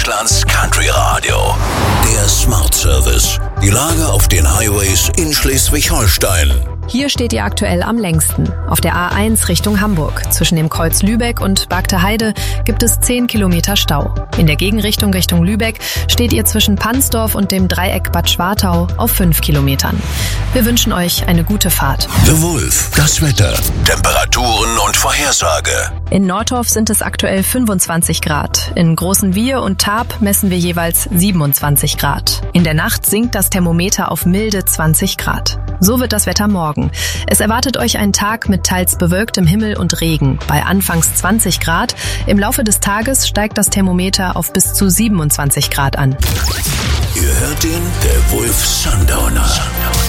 Deutschlands Country Radio. Der Smart Service. Die Lage auf den Highways in Schleswig-Holstein. Hier steht ihr aktuell am längsten. Auf der A1 Richtung Hamburg. Zwischen dem Kreuz Lübeck und Bagte Heide gibt es 10 Kilometer Stau. In der Gegenrichtung Richtung Lübeck steht ihr zwischen Pansdorf und dem Dreieck Bad Schwartau auf 5 Kilometern. Wir wünschen euch eine gute Fahrt. The Wolf, das Wetter, Temperaturen und Vorhersage. In Nordorf sind es aktuell 25 Grad. In Großenwiehe und Tarp messen wir jeweils 27 Grad. In der Nacht sinkt das Thermometer auf milde 20 Grad. So wird das Wetter morgen. Es erwartet euch ein Tag mit teils bewölktem Himmel und Regen. Bei anfangs 20 Grad. Im Laufe des Tages steigt das Thermometer auf bis zu 27 Grad an. Ihr hört ihn, der Wolf Sundowner.